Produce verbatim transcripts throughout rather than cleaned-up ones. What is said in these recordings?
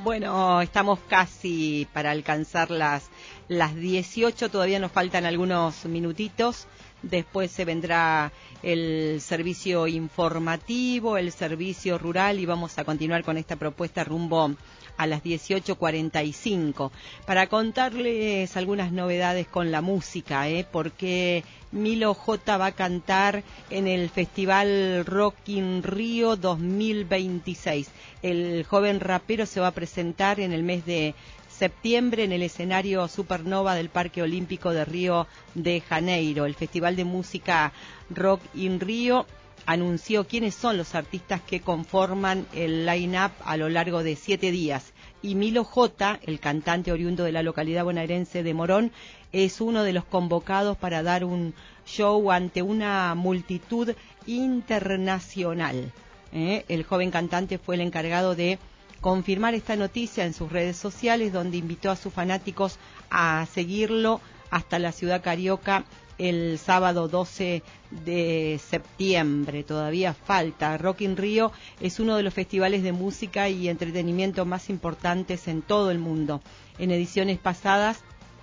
Bueno, estamos casi para alcanzar las, las dieciocho, todavía nos faltan algunos minutitos. Después se vendrá el servicio informativo, el servicio rural y vamos a continuar con esta propuesta rumbo a las dieciocho cuarenta y cinco para contarles algunas novedades con la música, ¿eh? Porque Milo J va a cantar en el Festival Rock in Rio dos mil veintiséis. El joven rapero se va a presentar en el mes de septiembre en el escenario Supernova del Parque Olímpico de Río de Janeiro. El Festival de Música Rock in Rio anunció quiénes son los artistas que conforman el line-up a lo largo de siete días. Y Milo J, el cantante oriundo de la localidad bonaerense de Morón, es uno de los convocados para dar un show ante una multitud internacional. ¿Eh? El joven cantante fue el encargado de confirmar esta noticia en sus redes sociales, donde invitó a sus fanáticos a seguirlo hasta la ciudad carioca el sábado doce de septiembre. Todavía falta. Rock in Rio es uno de los festivales de música y entretenimiento más importantes en todo el mundo. En ediciones pasadas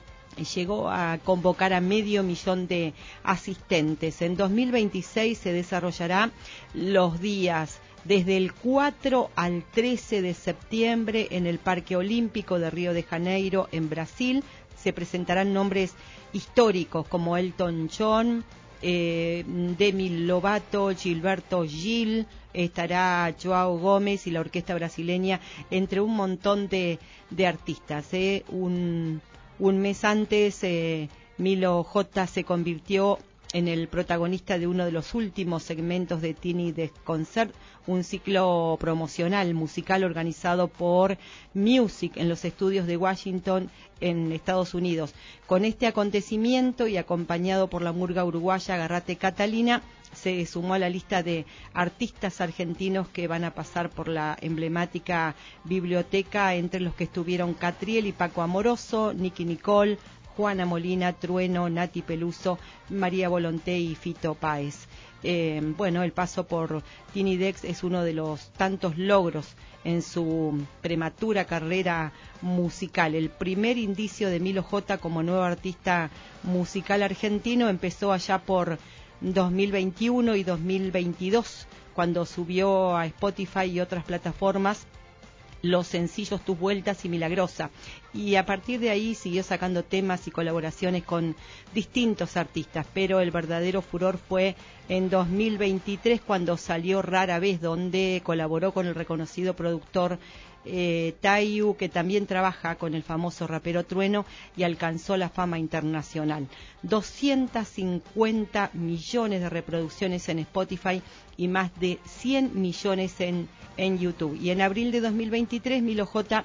llegó a convocar a medio millón de asistentes. En dos mil veintiséis se desarrollará los días desde el cuatro al trece de septiembre en el Parque Olímpico de Río de Janeiro, en Brasil. Se presentarán nombres históricos como Elton John, eh, Demi Lovato, Gilberto Gil, estará Joao Gómez y la orquesta brasileña, entre un montón de, de artistas. Eh. Un, un mes antes, eh, Milo J se convirtió en el protagonista de uno de los últimos segmentos de Tiny Desk Concert, un ciclo promocional musical organizado por Music en los estudios de Washington, en Estados Unidos. Con este acontecimiento y acompañado por la murga uruguaya Garrate Catalina, se sumó a la lista de artistas argentinos que van a pasar por la emblemática biblioteca, entre los que estuvieron Catriel y Paco Amoroso, Nicky Nicole, Juana Molina, Trueno, Nati Peluso, María Volonté y Fito Páez. Eh, bueno, el paso por Tiny Desk es uno de los tantos logros en su prematura carrera musical. El primer indicio de Milo J como nuevo artista musical argentino empezó allá por dos mil veintiuno y dos mil veintidós, cuando subió a Spotify y otras plataformas los sencillos Tus Vueltas y Milagrosa, y a partir de ahí siguió sacando temas y colaboraciones con distintos artistas, pero el verdadero furor fue en dos mil veintitrés cuando salió Rara Vez, donde colaboró con el reconocido productor eh, Tayu, que también trabaja con el famoso rapero Trueno, y alcanzó la fama internacional. doscientos cincuenta millones de reproducciones en Spotify y más de cien millones en, en YouTube. Y en abril de dos mil veintitrés, Milo J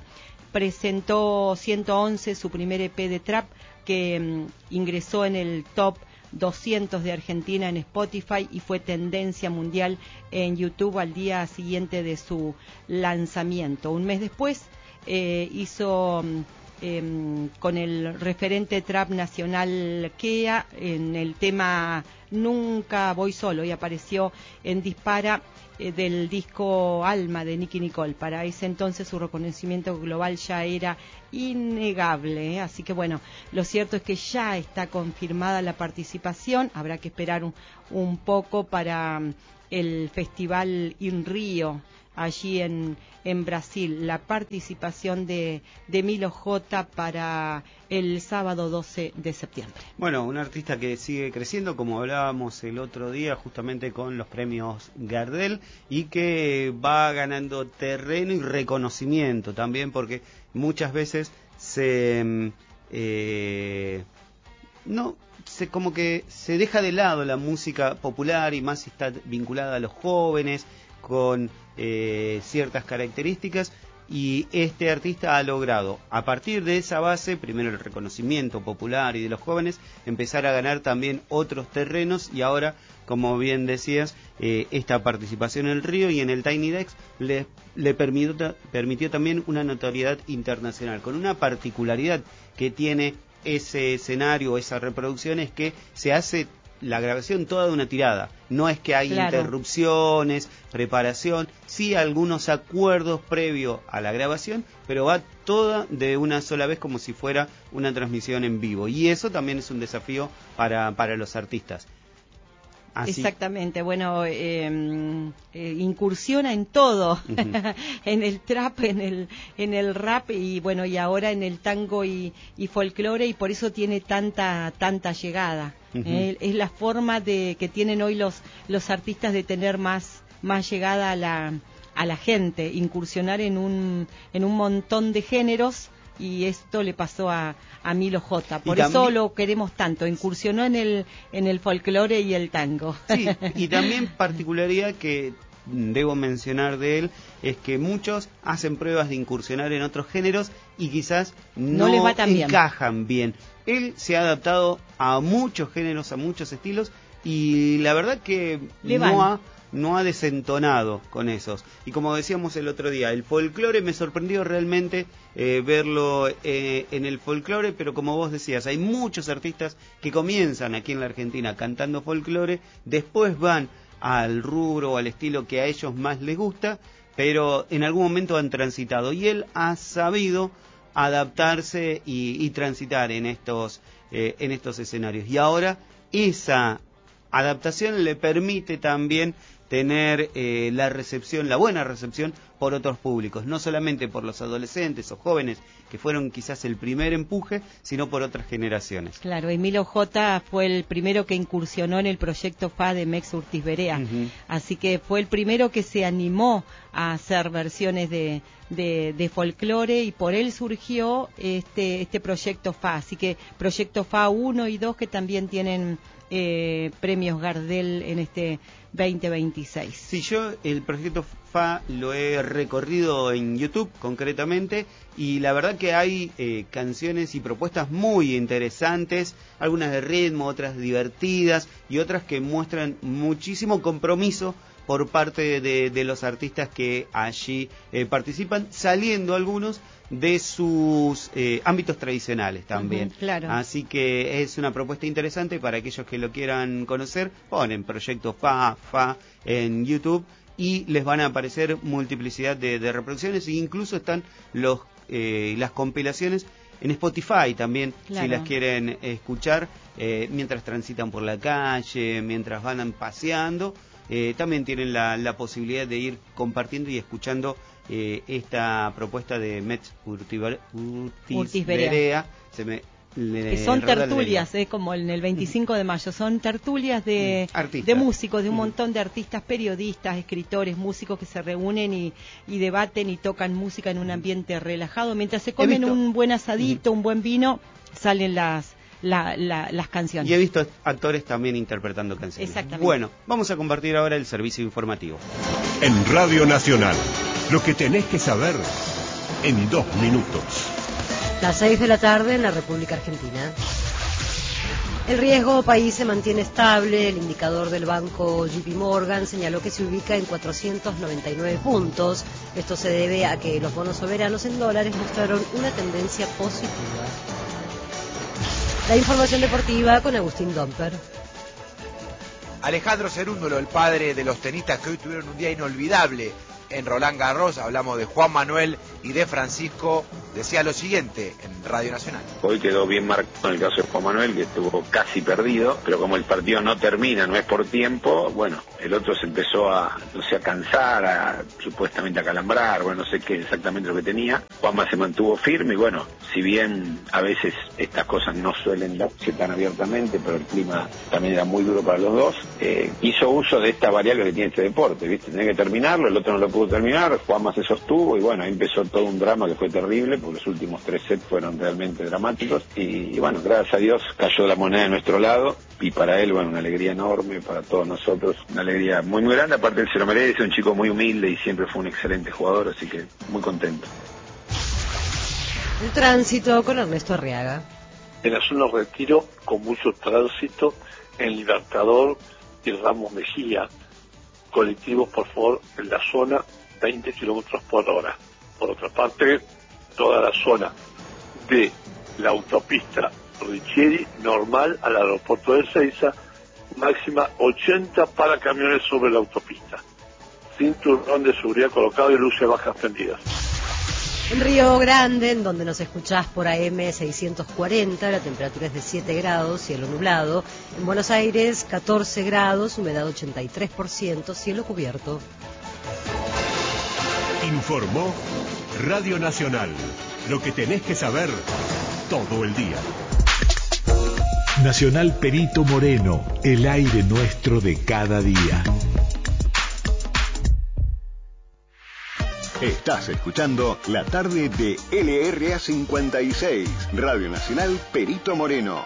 presentó ciento once, su primer E P de trap, que um, ingresó en el top doscientos de Argentina en Spotify y fue tendencia mundial en YouTube al día siguiente de su lanzamiento. Un mes después eh, hizo eh, con el referente trap nacional Kea en el tema Nunca Voy Solo, y apareció en Dispara eh, del disco Alma de Nicky Nicole. Para ese entonces su reconocimiento global ya era innegable, ¿eh? Así que bueno, lo cierto es que ya está confirmada la participación. Habrá que esperar un, un poco para um, el Festival in Rio, allí en, en Brasil, la participación de, de Milo J para el sábado doce de septiembre. Bueno, un artista que sigue creciendo, como hablábamos el otro día, justamente con los premios Gardel, y que va ganando terreno y reconocimiento también, porque muchas veces se... Eh, no... Se, como que se deja de lado la música popular y más está vinculada a los jóvenes con eh, ciertas características, y este artista ha logrado, a partir de esa base, primero el reconocimiento popular y de los jóvenes, empezar a ganar también otros terrenos, y ahora, como bien decías, eh, esta participación en el Río y en el Tiny Desk le, le permitió, permitió también una notoriedad internacional, con una particularidad que tiene ese escenario, esa reproducción, es que se hace la grabación toda de una tirada. No es que hay claro. interrupciones, preparación, sí algunos acuerdos previos a la grabación, pero va toda de una sola vez como si fuera una transmisión en vivo. Y eso también es un desafío para, para los artistas. Así. Exactamente, bueno, eh, eh, incursiona en todo, uh-huh. en el trap, en el en el rap y bueno, y ahora en el tango y, y folclore, y por eso tiene tanta tanta llegada. Uh-huh. eh, es la forma de que tienen hoy los los artistas de tener más más llegada a la a la gente, incursionar en un en un montón de géneros. Y esto le pasó a, a Milo J. Por eso también lo queremos tanto. Incursionó en el en el folclore y el tango. Sí, y también particularidad que debo mencionar de él es que muchos hacen pruebas de incursionar en otros géneros y quizás no, no les va tan encajan bien. bien. Él se ha adaptado a muchos géneros, a muchos estilos y la verdad que le no van. ha no ha desentonado con esos. Y como decíamos el otro día, el folclore me sorprendió realmente eh, verlo eh, en el folclore, pero como vos decías, hay muchos artistas que comienzan aquí en la Argentina cantando folclore, después van al rubro o al estilo que a ellos más les gusta, pero en algún momento han transitado y él ha sabido adaptarse y, y transitar en estos, eh, en estos escenarios. Y ahora esa adaptación le permite también tener eh, la recepción, la buena recepción por otros públicos, no solamente por los adolescentes o jóvenes que fueron quizás el primer empuje, sino por otras generaciones. Claro, Emilio J. fue el primero que incursionó en el proyecto F A de Mex Urtiz Berea, uh-huh. así que fue el primero que se animó a hacer versiones de, de, de folclore y por él surgió este, este proyecto F A, así que proyecto F A uno y dos que también tienen eh, premios Gardel en este veinte veintiséis. Sí, yo el proyecto F A lo he recorrido en YouTube concretamente y la verdad que hay eh, canciones y propuestas muy interesantes, algunas de ritmo, otras divertidas y otras que muestran muchísimo compromiso por parte de, de los artistas que allí eh, participan, saliendo algunos de sus eh, ámbitos tradicionales también. Uh-huh, claro. Así que es una propuesta interesante para aquellos que lo quieran conocer. Ponen Proyecto F A, F A en YouTube y les van a aparecer multiplicidad de, de reproducciones e incluso están los eh, las compilaciones en Spotify también, claro. Si las quieren escuchar eh, mientras transitan por la calle, mientras van paseando. Eh, también tienen la, la posibilidad de ir compartiendo y escuchando eh, esta propuesta de Mex Urtiz Berea. Se me le, que son tertulias, eh, como en el veinticinco de mayo, son tertulias de, artistas. de músicos, de un montón de artistas, periodistas, escritores, músicos que se reúnen y, y debaten y tocan música en un ambiente relajado. Mientras se comen un buen asadito, un buen vino, salen las La, la, las canciones. Y he visto actores también interpretando canciones. Exactamente. Bueno, vamos a compartir ahora el servicio informativo. En Radio Nacional, lo que tenés que saber en dos minutos. Las seis de la tarde en la República Argentina. El riesgo país se mantiene estable. El indicador del banco J P Morgan señaló que se ubica en cuatrocientos noventa y nueve puntos. Esto se debe a que los bonos soberanos en dólares mostraron una tendencia positiva. La información deportiva con Agustín Domper. Alejandro Cerúndolo, el padre de los tenistas que hoy tuvieron un día inolvidable en Roland Garros, hablamos de Juan Manuel y de Francisco, decía lo siguiente en Radio Nacional. Hoy quedó bien marcado en el caso de Juan Manuel, que estuvo casi perdido, pero como el partido no termina, no es por tiempo, bueno, el otro se empezó a, no sé, a cansar, a, supuestamente a calambrar, bueno, no sé qué exactamente lo que tenía. Juanma se mantuvo firme y bueno, si bien a veces estas cosas no suelen darse tan abiertamente, pero el clima también era muy duro para los dos, eh, hizo uso de esta variable que tiene este deporte, ¿viste? Tenía que terminarlo, el otro no lo pudo terminar, Juanma se sostuvo y bueno, ahí empezó todo un drama que fue terrible, porque los últimos tres sets fueron realmente dramáticos y, y bueno, gracias a Dios cayó la moneda de nuestro lado y para él, bueno, una alegría enorme, para todos nosotros, una alegría muy muy grande, aparte él se lo merece, un chico muy humilde y siempre fue un excelente jugador, así que muy contento. El tránsito con Ernesto Arriaga. En la zona Retiro, con mucho tránsito, en Libertador y Ramos Mejía, colectivos por favor en la zona veinte kilómetros por hora. Por otra parte, toda la zona de la autopista Richieri, normal al aeropuerto de Ezeiza, máxima ochenta para camiones sobre la autopista. cinturón de seguridad colocado y luces bajas prendidas. En Río Grande, en donde nos escuchás por A M seiscientos cuarenta, la temperatura es de siete grados, cielo nublado. En Buenos Aires, catorce grados, humedad ochenta y tres por ciento, cielo cubierto. Informó Radio Nacional. Lo que tenés que saber todo el día. Nacional Perito Moreno, el aire nuestro de cada día. Estás escuchando la tarde de L R A cincuenta y seis, Radio Nacional Perito Moreno.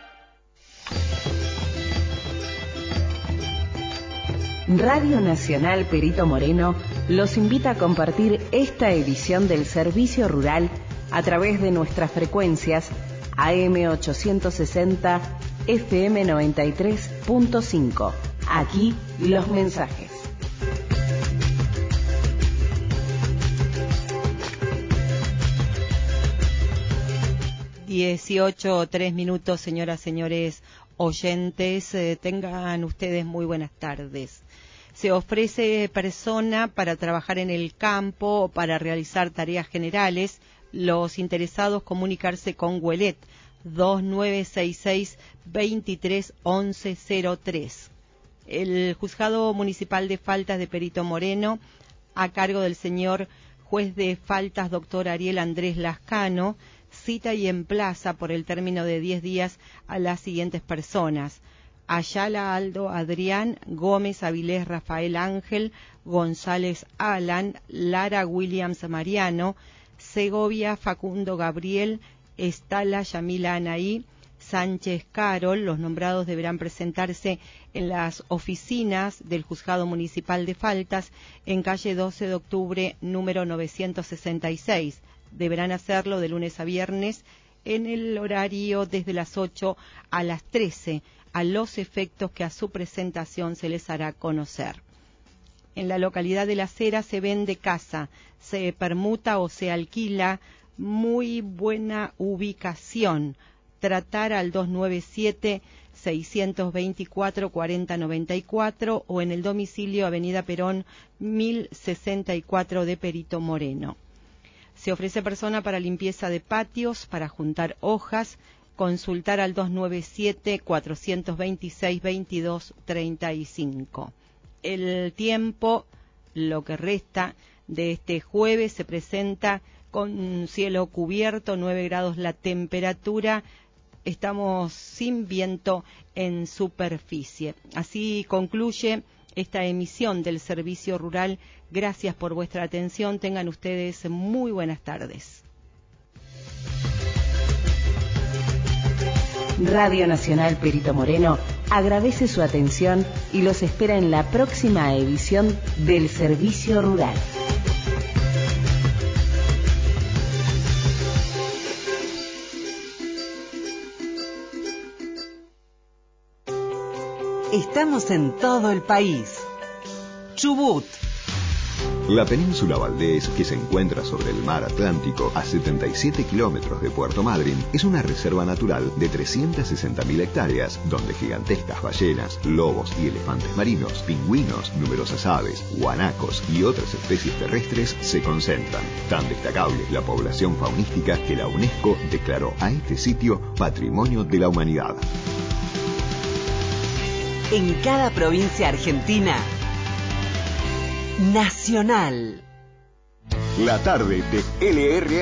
Radio Nacional Perito Moreno los invita a compartir esta edición del Servicio Rural a través de nuestras frecuencias A M ochocientos sesenta, F M noventa y tres punto cinco. Aquí los mensajes. dieciocho, tres minutos, señoras, señores oyentes, eh, tengan ustedes muy buenas tardes. Se ofrece persona para trabajar en el campo o para realizar tareas generales. Los interesados comunicarse con Huelet dos nueve seis seis, veintitrés once cero tres. El Juzgado Municipal de Faltas de Perito Moreno, a cargo del señor juez de faltas doctor Ariel Andrés Lascano, cita y emplaza por el término de diez días a las siguientes personas: Ayala Aldo Adrián, Gómez Avilés Rafael Ángel, González Alan, Lara Williams Mariano, Segovia Facundo Gabriel, Estala Yamila Anaí, Sánchez Carol. Los nombrados deberán presentarse en las oficinas del Juzgado Municipal de Faltas en calle doce de octubre, número novecientos sesenta y seis. Deberán hacerlo de lunes a viernes en el horario desde las ocho a las trece, a los efectos que a su presentación se les hará conocer. En la localidad de Las Heras se vende casa, se permuta o se alquila. Muy buena ubicación. Tratar al dos nueve siete, seis dos cuatro, cuatro cero nueve cuatro o en el domicilio Avenida Perón mil sesenta y cuatro de Perito Moreno. Se ofrece persona para limpieza de patios, para juntar hojas. Consultar al dos nueve siete, cuatro dos seis, veintidós treinta y cinco. El tiempo, lo que resta de este jueves, se presenta con cielo cubierto, nueve grados la temperatura. Estamos sin viento en superficie. Así concluye esta emisión del Servicio Rural. Gracias por vuestra atención. Tengan ustedes muy buenas tardes. Radio Nacional Perito Moreno agradece su atención y los espera en la próxima edición del Servicio Rural. Estamos en todo el país. Chubut. La península Valdés, que se encuentra sobre el mar Atlántico a setenta y siete kilómetros de Puerto Madryn, es una reserva natural de trescientas sesenta mil hectáreas, donde gigantescas ballenas, lobos y elefantes marinos, pingüinos, numerosas aves, guanacos y otras especies terrestres se concentran. Tan destacable es la población faunística que la UNESCO declaró a este sitio Patrimonio de la Humanidad. En cada provincia argentina, Nacional. La tarde de L R A